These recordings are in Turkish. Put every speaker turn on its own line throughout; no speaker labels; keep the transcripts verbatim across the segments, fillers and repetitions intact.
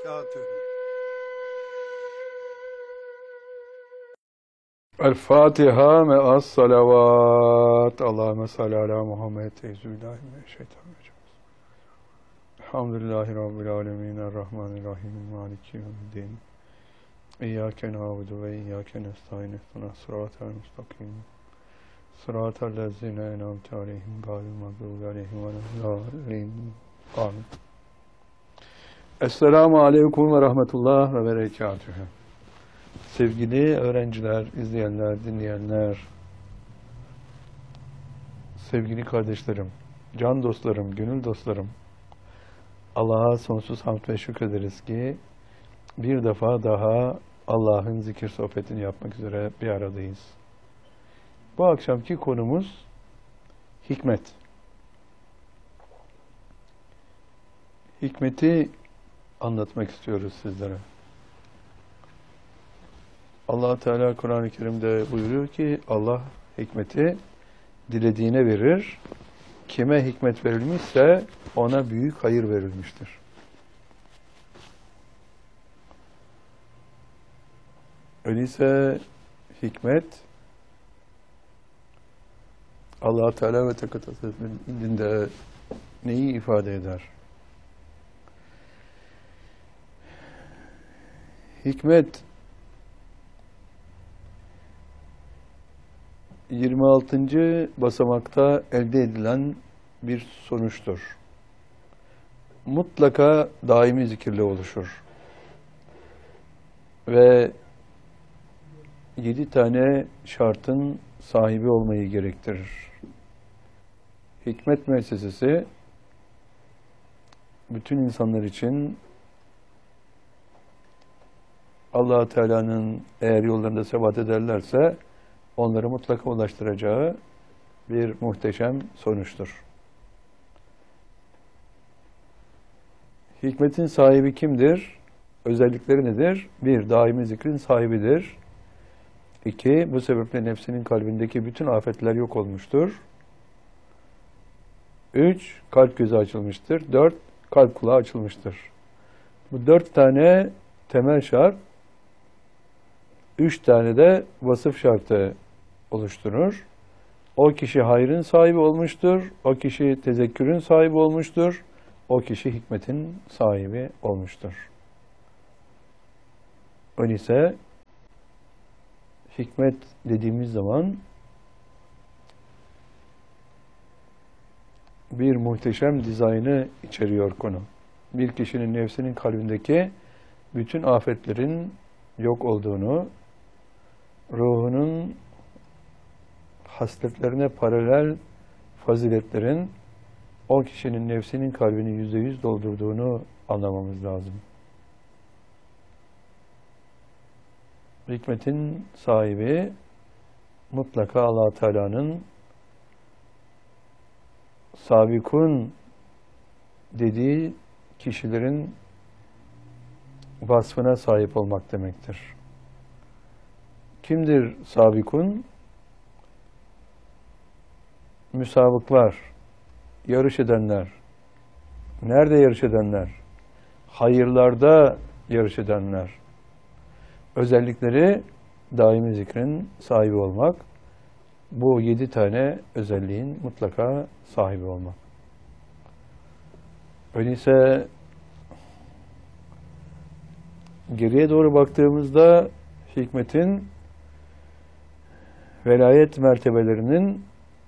berekatühü.
El Fatiha me'as salavat. Allahümme salli ala Muhammed. Euzubillahimineşşeytanirracim. Elhamdülillahi Rabbil alemin. Errahmanirrahim. Maliki yevmiddin. İyyâke na'budu ve iyyâke nestaîn. İhdinas sıratal mustakim. Sıratal lezîne en'amte aleyhim gâyril mağdûbi aleyhim ve lad-dâllîn. Amin. Esselamu aleyküm ve rahmetullah ve berekatühü. Sevgili öğrenciler, izleyenler, dinleyenler, sevgili kardeşlerim, can dostlarım, gönül dostlarım, Allah'a sonsuz hamd ve şükrederiz ki bir defa daha Allah'ın zikir sohbetini yapmak üzere bir aradayız. Bu akşamki konumuz hikmet. Hikmeti anlatmak istiyoruz sizlere. Allah Teala Kur'an-ı Kerim'de buyuruyor ki Allah hikmeti dilediğine verir. Kime hikmet verilmişse ona büyük hayır verilmiştir. Öyleyse hikmet Allah Teala ve Tekadüs'ün indinde neyi ifade eder? Hikmet yirmi altıncı basamakta elde edilen bir sonuçtur. Mutlaka daimi zikirle oluşur. Ve yedi tane şartın sahibi olmayı gerektirir. Hikmet müessesesi bütün insanlar için Allah Teala'nın eğer yollarında sebat ederlerse onları mutlaka ulaştıracağı bir muhteşem sonuçtur. Hikmetin sahibi kimdir? Özellikleri nedir? Bir, daimi zikrin sahibidir. İki, bu sebeple nefsinin kalbindeki bütün afetler yok olmuştur. Üç, kalp gözü açılmıştır. Dört, kalp kulağı açılmıştır. Bu dört tane temel şart, üç tane de vasıf şartı oluşturur. O kişi hayrın sahibi olmuştur. O kişi tezekkürün sahibi olmuştur. O kişi hikmetin sahibi olmuştur. Öyleyse hikmet dediğimiz zaman bir muhteşem dizaynı içeriyor konu. Bir kişinin nefsinin kalbindeki bütün afetlerin yok olduğunu, ruhunun hasletlerine paralel faziletlerin o kişinin nefsinin kalbini yüzde yüz doldurduğunu anlamamız lazım. Hikmetin sahibi mutlaka Allah Teala'nın sabikun dediği kişilerin vasfına sahip olmak demektir. Kimdir sabikun? Müsabıklar, yarış edenler. Nerede yarış edenler? Hayırlarda yarış edenler. Özellikleri daimi zikrin sahibi olmak. Bu yedi tane özelliğin mutlaka sahibi olmak. Öyleyse geriye doğru baktığımızda hikmetin velayet mertebelerinin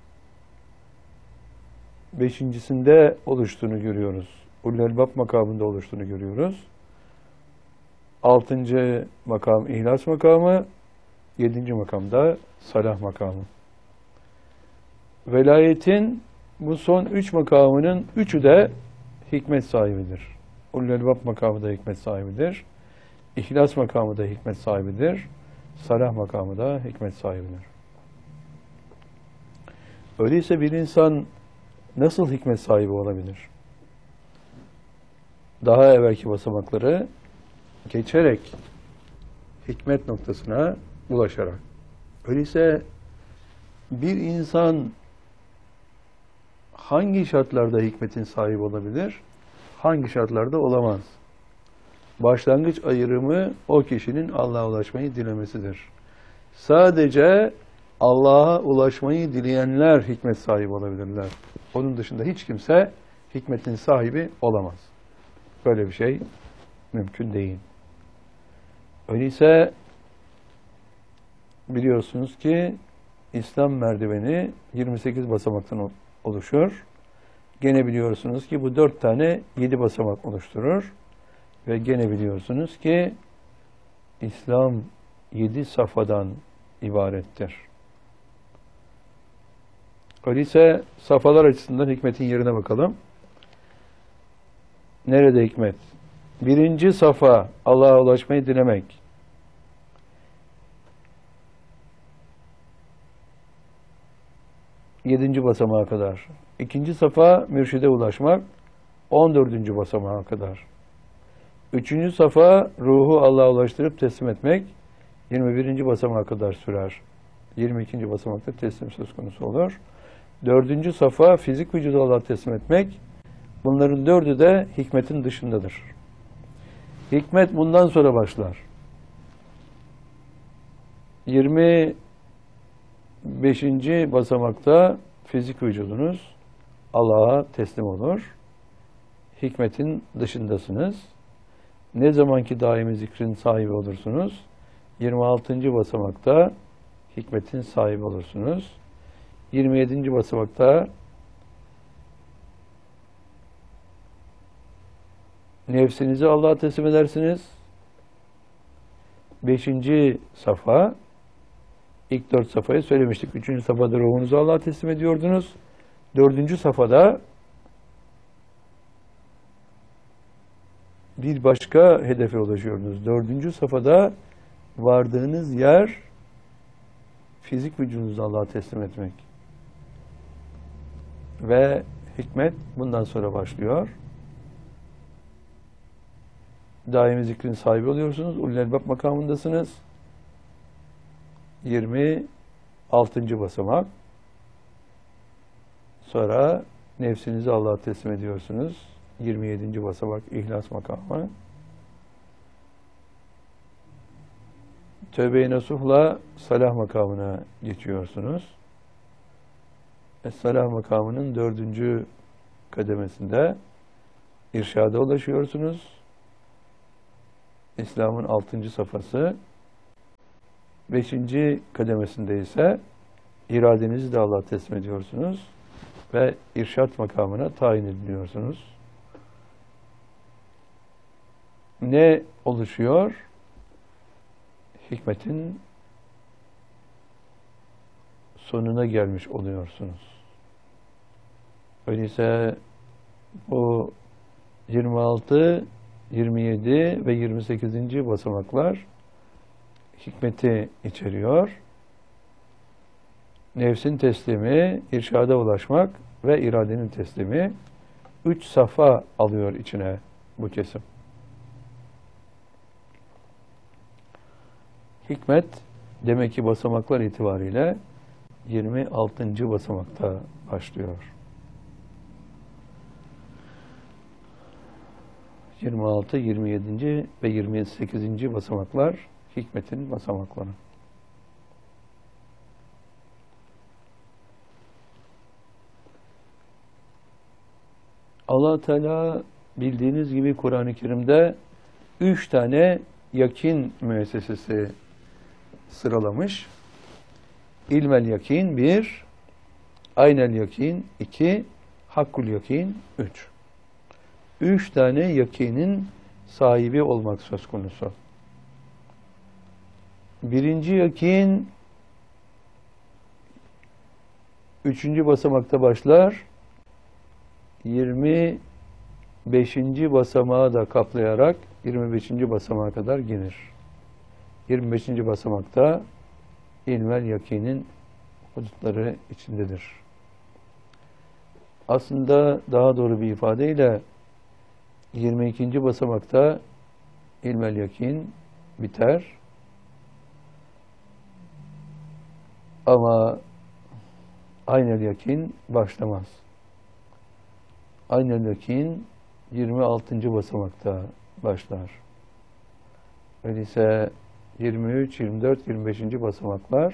beşincisinde oluştuğunu görüyoruz. Ulul Elbab makamında oluştuğunu görüyoruz. Altıncı makam ihlas makamı, yedinci makamda salah makamı. Velayetin bu son üç makamının üçü de hikmet sahibidir. Ulul Elbab makamı da hikmet sahibidir. İhlas makamı da hikmet sahibidir. Salah makamı da hikmet sahibidir. Öyleyse bir insan nasıl hikmet sahibi olabilir? Daha evvelki basamakları geçerek hikmet noktasına ulaşarak. Öyleyse bir insan hangi şartlarda hikmetin sahibi olabilir? Hangi şartlarda olamaz? başlangıç ayrımı o kişinin Allah'a ulaşmayı dilemesidir. Sadece Allah'a ulaşmayı dileyenler hikmet sahibi olabilirler. Onun dışında hiç kimse hikmetin sahibi olamaz. Böyle bir şey mümkün değil. Öyleyse biliyorsunuz ki İslam merdiveni yirmi sekiz basamaktan oluşur. Gene biliyorsunuz ki bu dört tane yedi basamak oluşturur. Ve gene biliyorsunuz ki İslam yedi safhadan ibarettir. Öyleyse safhalar açısından hikmetin yerine bakalım. Nerede hikmet? Birinci safa Allah'a ulaşmayı dilemek. Yedinci basamağa kadar. İkinci safa mürşide ulaşmak. On dördüncü basamağa kadar. Üçüncü safa ruhu Allah'a ulaştırıp teslim etmek. Yirmi birinci basamağa kadar sürer. Yirmi ikinci basamakta teslim söz konusu olur. Dördüncü safa fizik vücudu Allah'a teslim etmek. Bunların dördü de hikmetin dışındadır. Hikmet bundan sonra başlar. Yirmi beşinci basamakta fizik vücudunuz Allah'a teslim olur. Hikmetin dışındasınız. Ne zamanki daimi zikrin sahibi olursunuz? yirmi altıncı basamakta hikmetin sahibi olursunuz. yirmi yedinci basamakta nefsinizi Allah'a teslim edersiniz. beşinci safa, ilk dört safhayı söylemiştik. üçüncü safhada ruhunuzu Allah'a teslim ediyordunuz. dördüncü safhada bir başka hedefe ulaşıyordunuz. Dördüncü safhada vardığınız yer fizik vücudunuzu Allah'a teslim etmek. Ve hikmet bundan sonra başlıyor. Daimi zikrin sahibi oluyorsunuz. Ulul Elbab makamındasınız. yirmi altıncı basamak. Sonra nefsinizi Allah'a teslim ediyorsunuz. yirmi yedinci basamak İhlas makamı. Tövbe-i Nasuh'la salah makamına geçiyorsunuz. Es-salah makamının dördüncü kademesinde irşada ulaşıyorsunuz. İslam'ın altıncı safhası. Beşinci kademesinde ise iradenizi de Allah'a teslim ediyorsunuz ve irşat makamına tayin ediliyorsunuz. Ne oluşuyor? Hikmetin sonuna gelmiş oluyorsunuz. Öyleyse bu yirmi altı, yirmi yedi ve yirmi sekizinci basamaklar hikmeti içeriyor. Nefsin teslimi, irşada ulaşmak ve iradenin teslimi. Üç safa alıyor içine bu kesim. Hikmet demek ki basamaklar itibariyle yirmi altıncı basamakta başlıyor. yirmi altı, yirmi yedinci ve yirmi sekizinci basamaklar hikmetin basamakları. Allah Teala bildiğiniz gibi Kur'an-ı Kerim'de üç tane yakin müessesesi sıralamış. İlmel yakin bir, aynel yakin iki, hakkul yakin üç. Üç tane yakinin sahibi olmak söz konusu. Birinci yakin üçüncü basamakta başlar. Yirmi beşinci basamağı da kaplayarak yirmi beşinci basamağa kadar gelir. Yirmi beşinci basamakta ilmel yakinin hudutları içindedir. Aslında daha doğru bir ifadeyle yirmi ikinci basamakta ilmel yakin biter. Ama aynel yakin başlamaz. Aynel yakin yirmi altıncı basamakta başlar. Öyleyse yirmi üç, yirmi dört, yirmi beşinci basamaklar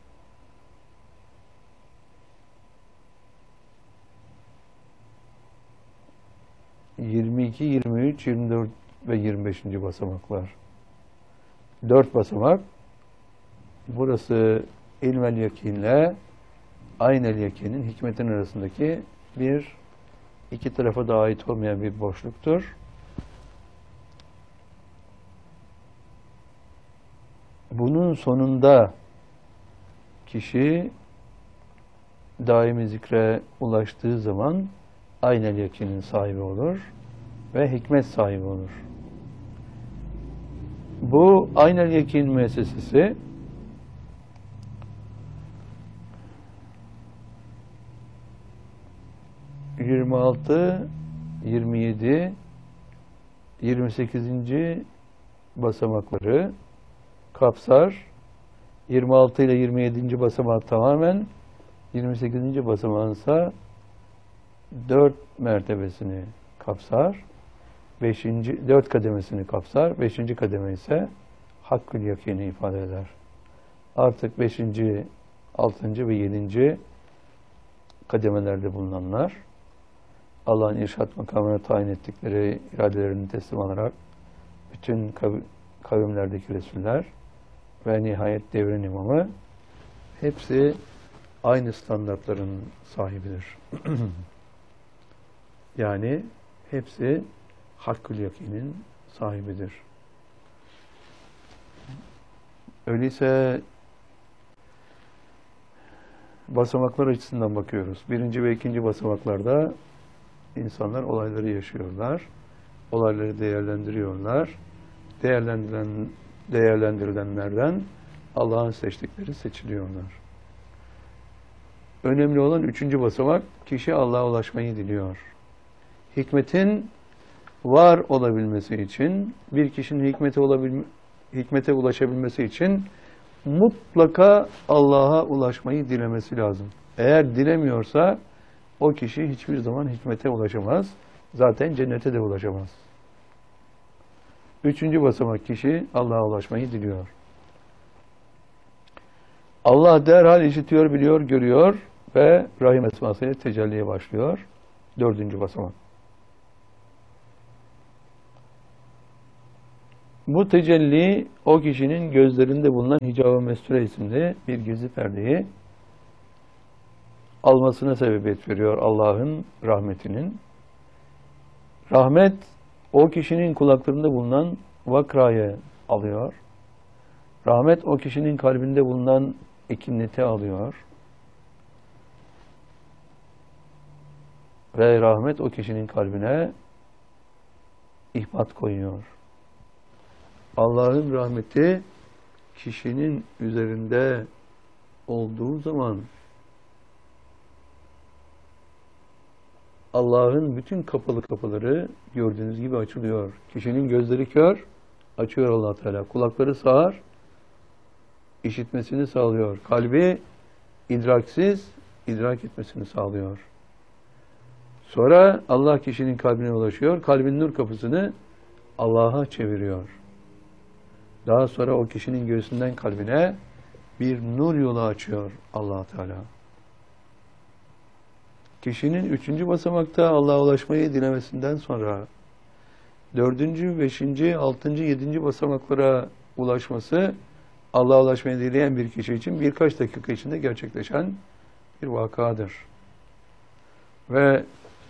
yirmi iki, yirmi üç, yirmi dört ve yirmi beşinci basamaklar. dört basamak. Burası ilmel yakinle aynel yakinin, hikmetin arasındaki bir, iki tarafa da ait olmayan bir boşluktur. Bunun sonunda kişi daimi zikre ulaştığı zaman aynel yakinin sahibi olur ve hikmet sahibi olur. Bu aynel yakin müessesesi yirmi altı, yirmi yedi, yirmi sekizinci basamakları kapsar. yirmi altı ile yirmi yedinci basamağı tamamen, yirmi sekizinci basamağın ise dört mertebesini kapsar. beşinci dört kademesini kapsar. beşinci kademe ise hakkül yakini ifade eder. Artık beşinci, altıncı ve yedinci kademelerde bulunanlar Allah'ın irşad makamına tayin ettikleri iradelerini teslim alarak bütün kav kavimlerdeki Resuller ve nihayet devrin imamı hepsi aynı standartların sahibidir. Yani hepsi hakkül yakinin sahibidir. Öyleyse basamaklar açısından bakıyoruz. Birinci ve ikinci basamaklarda insanlar olayları yaşıyorlar. Olayları değerlendiriyorlar. Değerlendirilen, değerlendirilenlerden Allah'ın seçtikleri seçiliyorlar. Önemli olan üçüncü basamak, kişi Allah'a ulaşmayı diliyor. Hikmetin var olabilmesi için, bir kişinin hikmete, olabilme, hikmete ulaşabilmesi için mutlaka Allah'a ulaşmayı dilemesi lazım. Eğer dilemiyorsa o kişi hiçbir zaman hikmete ulaşamaz. Zaten cennete de ulaşamaz. Üçüncü basamak, kişi Allah'a ulaşmayı diliyor. Allah derhal işitiyor, biliyor, görüyor ve Rahim esmasıyla tecelliye başlıyor. Dördüncü basamak. Bu tecelli o kişinin gözlerinde bulunan hicab-ı mesture isimli bir gizli perdeyi almasına sebebiyet veriyor Allah'ın rahmetinin. Rahmet o kişinin kulaklarında bulunan vakrayı alıyor. Rahmet o kişinin kalbinde bulunan ekineti alıyor. Ve rahmet o kişinin kalbine ihbat koyuyor. Allah'ın rahmeti kişinin üzerinde olduğu zaman Allah'ın bütün kapalı kapıları gördüğünüz gibi açılıyor. Kişinin gözleri kör, açıyor Allah Teala. Kulakları sağır, işitmesini sağlıyor. Kalbi idraksiz, idrak etmesini sağlıyor. Sonra Allah kişinin kalbine ulaşıyor. Kalbin nur kapısını Allah'a çeviriyor. Daha sonra o kişinin göğsünden kalbine bir nur yolu açıyor Allah Teala. Kişinin üçüncü basamakta Allah'a ulaşmayı dilemesinden sonra dördüncü, beşinci, altıncı, yedinci basamaklara ulaşması Allah'a ulaşmayı dileyen bir kişi için birkaç dakika içinde gerçekleşen bir vakadır. Ve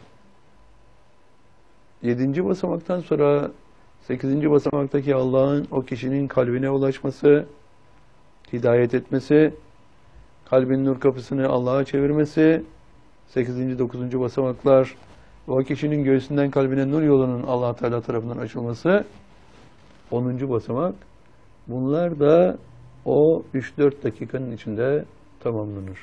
yedinci basamaktan sonra sekizinci basamaktaki Allah'ın o kişinin kalbine ulaşması, hidayet etmesi, kalbin nur kapısını Allah'a çevirmesi, sekizinci, dokuzuncu basamaklar o kişinin göğsünden kalbine nur yolunun Allah Teala tarafından açılması, onuncu basamak. Bunlar da o üç dört dakikanın içinde tamamlanır.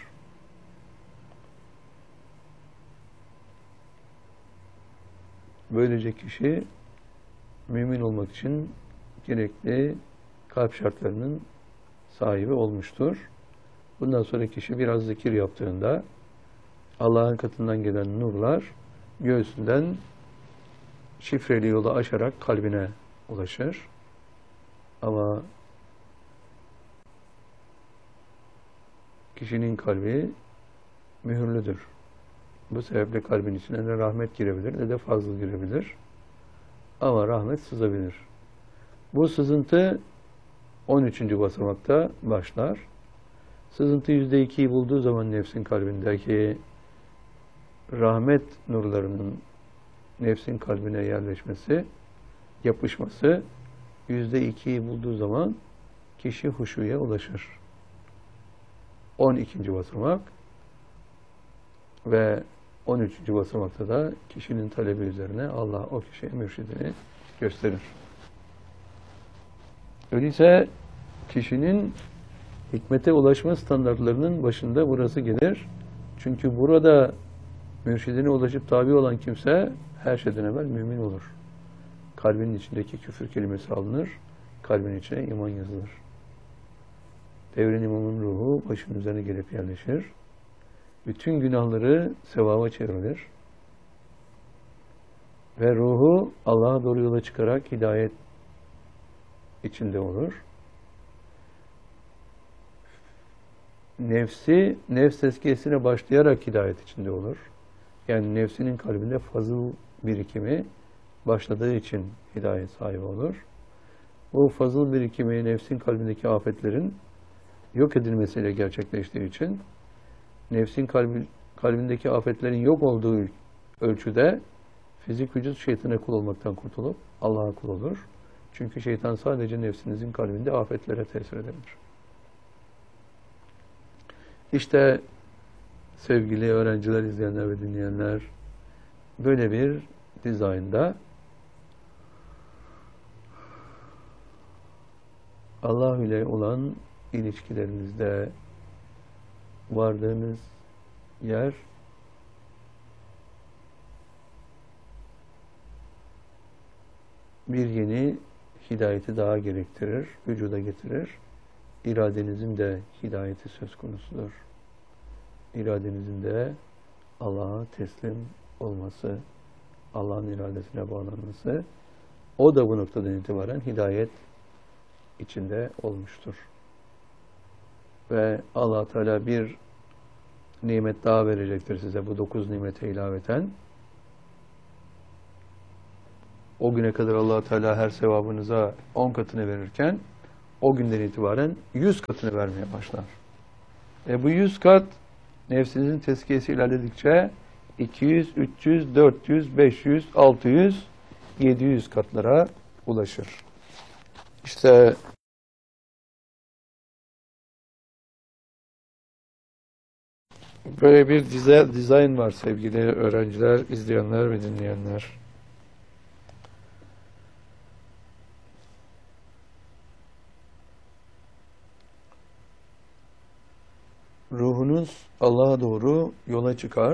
Böylece kişi mümin olmak için gerekli kalp şartlarının sahibi olmuştur. Bundan sonra kişi biraz zikir yaptığında Allah'ın katından gelen nurlar göğsünden şifreli yolu aşarak kalbine ulaşır. Ama kişinin kalbi mühürlüdür. Bu sebeple kalbin içine ne rahmet girebilir ne de fazıl girebilir. Ama rahmet sızabilir. Bu sızıntı on üçüncü basamakta başlar. Sızıntı yüzde ikiyi bulduğu zaman nefsin kalbindeki rahmet nurlarının nefsin kalbine yerleşmesi, yapışması yüzde ikiyi bulduğu zaman kişi huşuya ulaşır. on ikinci basamak ve on üçüncü basamakta da kişinin talebi üzerine Allah o kişiye mürşidini gösterir. Öyleyse kişinin hikmete ulaşma standartlarının başında burası gelir. Çünkü burada mürşidine ulaşıp tabi olan kimse her şeyden evvel mümin olur. Kalbinin içindeki küfür kelimesi alınır, kalbin içine iman yazılır. Devrin imamın ruhu başının üzerine gelip yerleşir. Bütün günahları sevaba çevrilir. Ve ruhu Allah'a doğru yola çıkarak hidayet içinde olur. Nefsi, nefs tezkiyesine başlayarak hidayet içinde olur. Yani nefsinin kalbinde fazıl birikimi başladığı için hidayet sahibi olur. Bu fazıl birikimi nefsin kalbindeki afetlerin yok edilmesiyle gerçekleştiği için nefsin kalbi, kalbindeki afetlerin yok olduğu ölçüde fizik vücut şeytana kul olmaktan kurtulup Allah'a kul olur. Çünkü şeytan sadece nefsinizin kalbinde afetlere tesir edebilir. İşte sevgili öğrenciler, izleyenler ve dinleyenler, böyle bir dizaynda Allah ile olan ilişkilerinizde vardığınız yer bir yeni hidayeti daha gerektirir, vücuda getirir. İradenizin de hidayeti söz konusudur. İradenizin de Allah'a teslim olması, Allah'ın iradesine bağlanması, o da bu noktadan itibaren hidayet içinde olmuştur. Ve Allah Teala bir nimet daha verecektir size bu dokuz nimete ilaveten. O güne kadar Allah Teala her sevabınıza on katını verirken o günden itibaren yüz katını vermeye başlar. E bu yüz kat nefsinizin tezkiyesi ilerledikçe iki yüz, üç yüz, dört yüz, beş yüz, altı yüz, yedi yüz katlara ulaşır. İşte böyle bir dizayn var sevgili öğrenciler, izleyenler ve dinleyenler. Ruhunuz Allah'a doğru yola çıkar.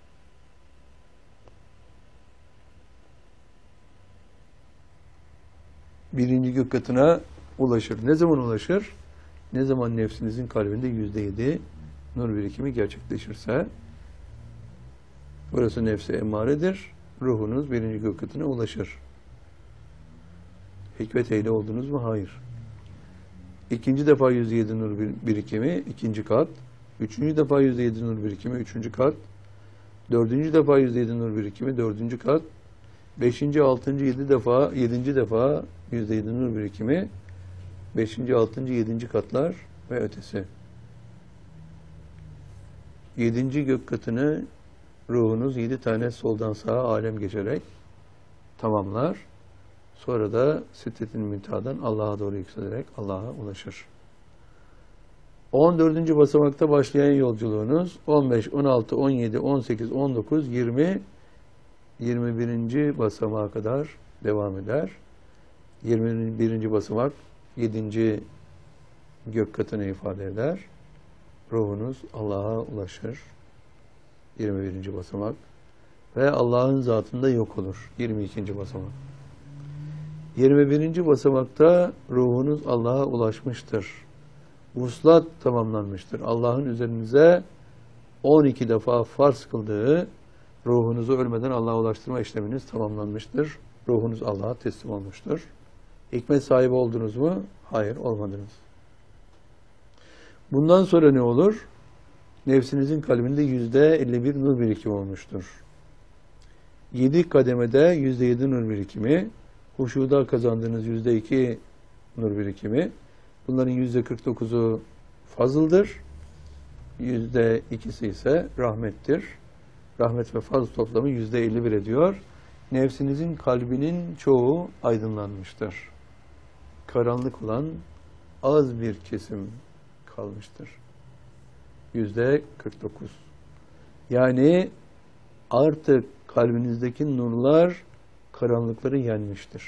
Birinci gök katına ulaşır. Ne zaman ulaşır? Ne zaman nefsinizin kalbinde yüzde yedi nur birikimi gerçekleşirse, burası nefse emaredir. Ruhunuz birinci gök katına ulaşır. Hikmet ehli oldunuz mu? Hayır. İkinci defa yüzde yedi nur birikimi, ikinci kat. Üçüncü defa yüzde yedi nur birikimi, üçüncü kat. Dördüncü defa yüzde yedi nur birikimi, dördüncü kat. Beşinci, altıncı, yedi defa, yedinci defa yüzde yedi nur birikimi, beşinci, altıncı, yedinci katlar ve ötesi. Yedinci gök katını ruhunuz yedi tane soldan sağa alem geçerek tamamlar. Sonra da Sidret-i Münteha'dan Allah'a doğru yükselerek Allah'a ulaşır. on dördüncü basamakta başlayan yolculuğunuz on beş, on altı, on yedi, on sekiz, on dokuz, yirmi, yirmi birinci basamağa kadar devam eder. yirmi birinci basamak yedinci gök katını ifade eder. Ruhunuz Allah'a ulaşır. yirmi birinci basamak. Ve Allah'ın zatında yok olur. yirmi ikinci basamak. yirmi birinci basamakta ruhunuz Allah'a ulaşmıştır. Vuslat tamamlanmıştır. Allah'ın üzerinize on iki defa farz kıldığı ruhunuzu ölmeden Allah'a ulaştırma işleminiz tamamlanmıştır. Ruhunuz Allah'a teslim olmuştur. Hikmet sahibi oldunuz mu? Hayır, olmadınız. Bundan sonra ne olur? Nefsinizin kalbinde yüzde elli bir nur birikimi olmuştur. Yedi kademede yüzde yedi nur birikimi, huşuda kazandığınız yüzde iki nur birikimi, bunların yüzde kırk dokuzu fazıldır, yüzde ikisi ise rahmettir. Rahmet ve fazl toplamı yüzde elli bir ediyor. Nefsinizin kalbinin çoğu aydınlanmıştır. Karanlık olan az bir kesim kalmıştır. Yüzde kırk dokuz. Yani artık kalbinizdeki nurlar karanlıkları yenmiştir.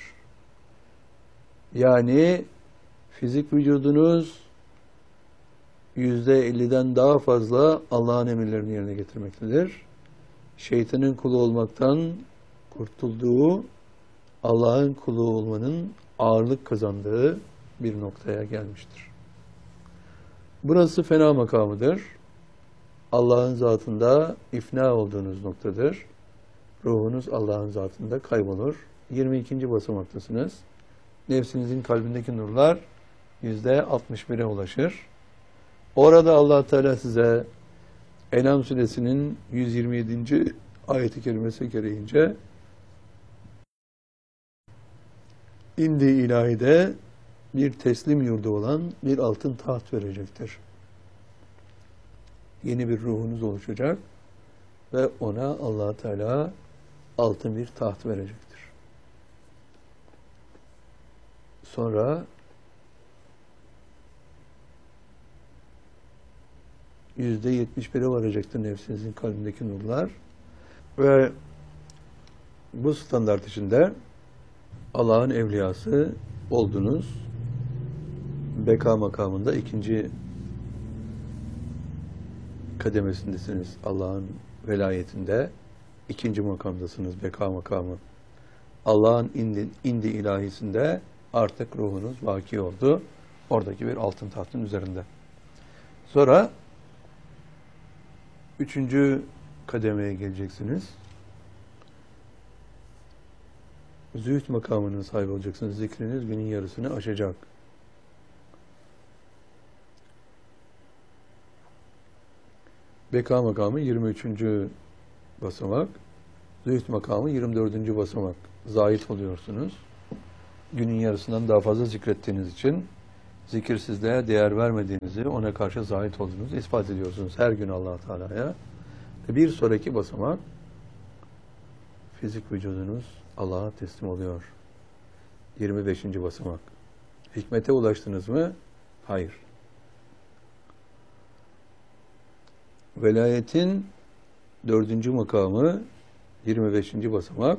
Yani fizik vücudunuz yüzde elliden daha fazla Allah'ın emirlerini yerine getirmektedir. Şeytanın kulu olmaktan kurtulduğu, Allah'ın kulu olmanın ağırlık kazandığı bir noktaya gelmiştir. Burası fena makamıdır. Allah'ın zatında ifna olduğunuz noktadır. Ruhunuz Allah'ın zatında kaybolur. yirmi ikinci basamaktasınız. Nefsinizin kalbindeki nurlar yüzde altmış bire ulaşır. Orada Allah Teala size En'am suresinin yüz yirmi yedinci ayeti kerimesi gereğince indi ilahide bir teslim yurdu olan bir altın taht verecektir. Yeni bir ruhunuz oluşacak ve ona Allah Teala altın bir taht verecektir. Sonra yüzde yetmiş bire varacaktır nefsinizin kalbindeki nurlar ve bu standart içinde Allah'ın evliyası oldunuz. Beka makamında ikinci kademesindesiniz. Allah'ın velayetinde ikinci makamdasınız. Beka makamı. Allah'ın indi, indi ilahisinde artık ruhunuz vaki oldu. Oradaki bir altın tahtın üzerinde. Sonra üçüncü kademeye geleceksiniz. Zühd makamının sahibi olacaksınız. Zikriniz günün yarısını aşacak. Beka makamı yirmi üçüncü basamak. Zühd makamı yirmi dördüncü basamak. Zahit oluyorsunuz. Günün yarısından daha fazla zikrettiğiniz için zikirsizliğe değer vermediğinizi, ona karşı zahit olduğunuzu ispat ediyorsunuz her gün Allah Teala'ya. Ve bir sonraki basamak fizik vücudunuz Allah'a teslim oluyor. yirmi beşinci basamak. Hikmete ulaştınız mı? Hayır. Velayetin dördüncü makamı yirmi beşinci basamak.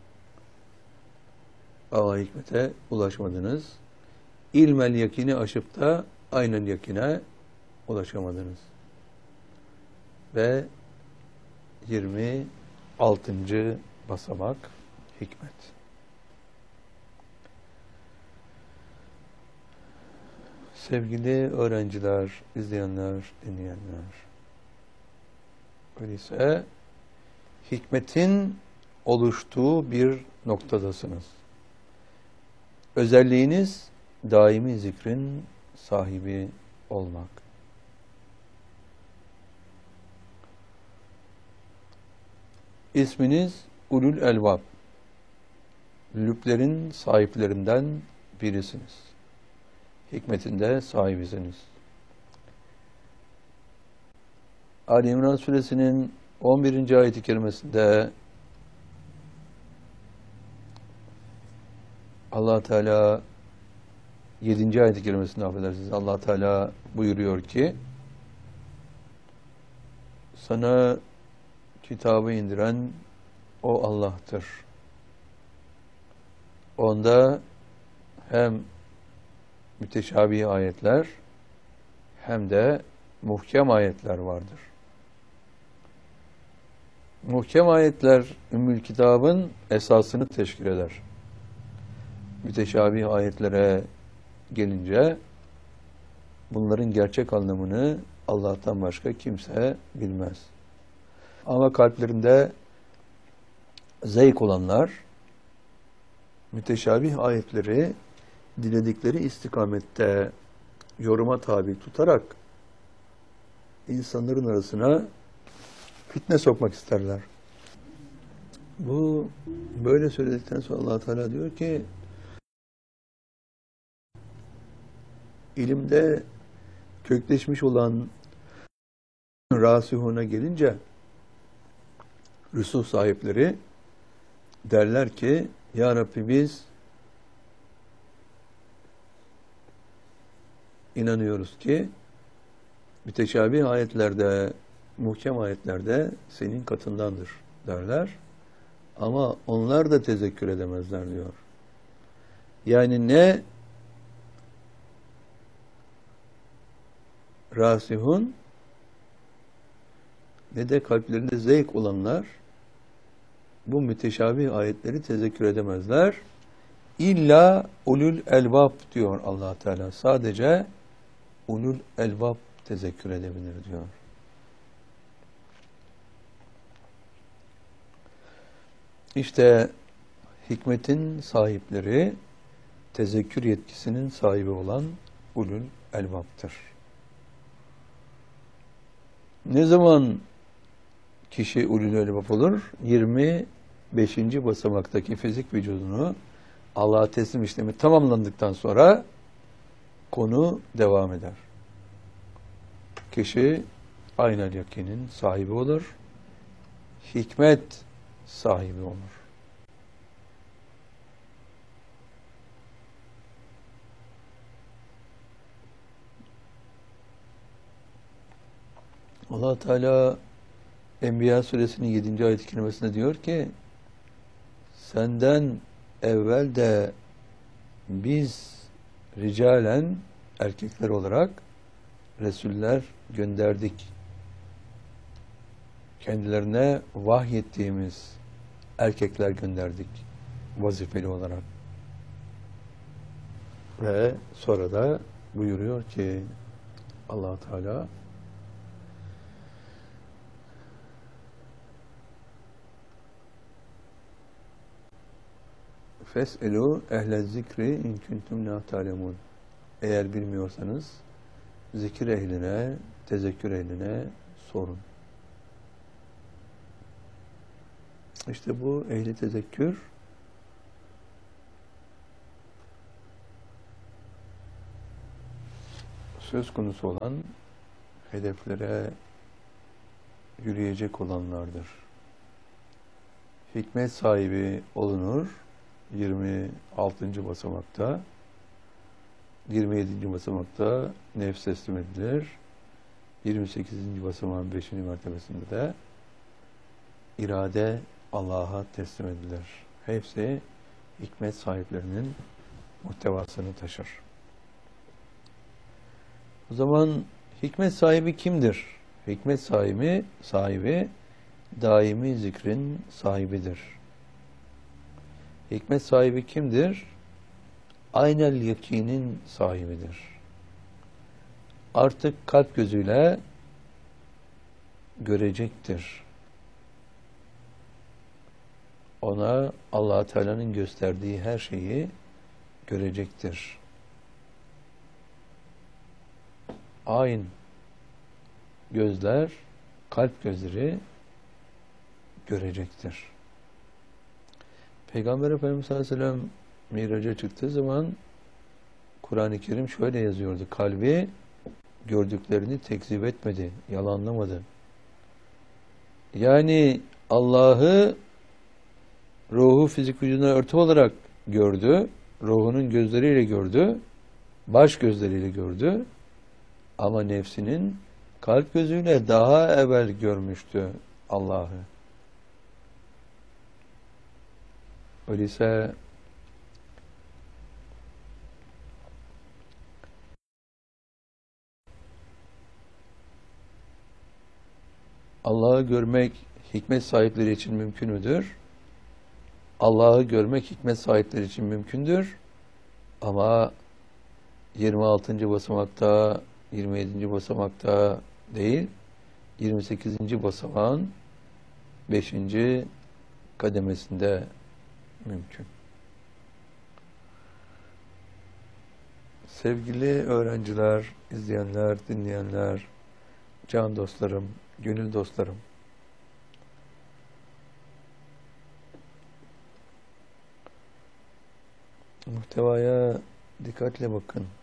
Ama hikmete ulaşmadınız. İlmel yakini aşıp da aynen yakine ulaşamadınız. Ve yirmi altıncı basamak hikmet. Sevgili öğrenciler, izleyenler, dinleyenler. Öyleyse hikmetin oluştuğu bir noktadasınız. Özelliğiniz daimi zikrin sahibi olmak. İsminiz Ulul Elbab. Lüblerin sahiplerinden birisiniz. Hikmetinde sahibisiniz. Ali İmran suresinin on birinci ayet-i kerimesinde Allah Teala yedinci ayet-i kerimesinde affedersiniz. Allah Teala buyuruyor ki sana kitabı indiren o Allah'tır. Onda hem müteşabih ayetler hem de muhkem ayetler vardır. Muhkem ayetler Ümmül Kitab'ın esasını teşkil eder. Müteşabih ayetlere gelince bunların gerçek anlamını Allah'tan başka kimse bilmez. Ama kalplerinde zevk olanlar müteşabih ayetleri diledikleri istikamette yoruma tabi tutarak insanların arasına fitne sokmak isterler. Bu böyle söyledikten sonra Allah Teala diyor ki ilimde kökleşmiş olan rasihuna gelince rüsuh sahipleri derler ki Ya Rabbi biz inanıyoruz ki müteşabih ayetlerde, muhkem ayetlerde senin katındandır derler. Ama onlar da tezekkür edemezler diyor. Yani ne rasihun ne de kalplerinde zevk olanlar bu müteşabih ayetleri tezekkür edemezler. İlla ulul elbab diyor Allah Teala. Sadece ulul elbab tezekkür edebilir diyor. İşte hikmetin sahipleri tezekkür yetkisinin sahibi olan ulul elbaptır. Ne zaman kişi ulul elbap olur? yirmi beşinci basamaktaki fizik vücudunu Allah'a teslim işlemi tamamlandıktan sonra konu devam eder. Kişi aynel yakinin sahibi olur. Hikmet sahibi olur. Allah Teala Enbiya suresinin yedinci ayet-i kerimesinde diyor ki senden evvel de biz ricalen erkekler olarak Resuller gönderdik. Kendilerine vahyettiğimiz erkekler gönderdik vazifeli olarak. Ve sonra da buyuruyor ki Allah Teala Fes'elû ehle zikri in kuntum la ta'lemun. Eğer bilmiyorsanız zikir ehline, tezekkür ehline sorun. İşte bu ehli tezekkür söz konusu olan hedeflere yürüyecek olanlardır. Hikmet sahibi olunur yirmi altıncı basamakta, yirmi yedinci basamakta nefs teslim edilir. yirmi sekizinci basamağın beşinci mertebesinde de irade Allah'a teslim edilir. Hepsi hikmet sahiplerinin muhtevasını taşır. O zaman hikmet sahibi kimdir? Hikmet sahibi, sahibi daimi zikrin sahibidir. Hikmet sahibi kimdir? Aynel yakinin sahibidir. Artık kalp gözüyle görecektir. Ona Allah Teala'nın gösterdiği her şeyi görecektir. Ayn gözler, kalp gözleri görecektir. Peygamber Efendimiz sallallahu aleyhi ve sellem Miraca çıktığı zaman Kur'an-ı Kerim şöyle yazıyordu. Kalbi gördüklerini tekzip etmedi, yalanlamadı. Yani Allah'ı ruhu fizik vücuduna örtü olarak gördü. Ruhunun gözleriyle gördü. Baş gözleriyle gördü. Ama nefsinin kalp gözüyle daha evvel görmüştü Allah'ı. Öyleyse Allah'ı görmek hikmet sahipleri için mümkün müdür? Allah'ı görmek hikmet sahipleri için mümkündür. Ama yirmi altıncı basamakta, yirmi yedinci basamakta değil, yirmi sekizinci basamağın beşinci kademesinde mümkün. Sevgili öğrenciler, izleyenler, dinleyenler, can dostlarım, gönül dostlarım. Muhtevaya dikkatle bakın.